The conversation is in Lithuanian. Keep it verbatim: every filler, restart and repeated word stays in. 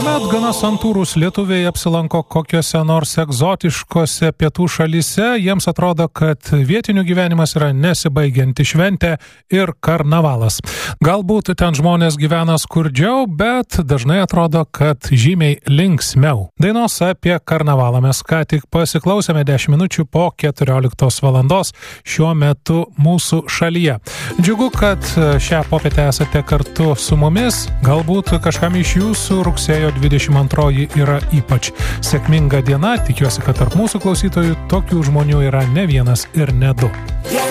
Kuomet gana santūrūs lietuviai apsilanko kokiose nors egzotiškose pietų šalyse, jiems atrodo, kad vietinių gyvenimas yra nesibaigianti šventė ir karnavalas. Galbūt ten žmonės gyvena skurdžiau, bet dažnai atrodo, kad žymiai linksmiau. Dainos apie karnavalą mes ką tik pasiklausėme dešimt minučių po keturioliktos valandos šiuo metu mūsų šalyje. Džiugu, kad šią popietę esate kartu su mumis. Galbūt kažkam iš jūsų rugsėjo dvidešimt antroji yra ypač sėkminga diena. Tikiuosi, kad tarp mūsų klausytojų tokių žmonių yra ne vienas ir ne du.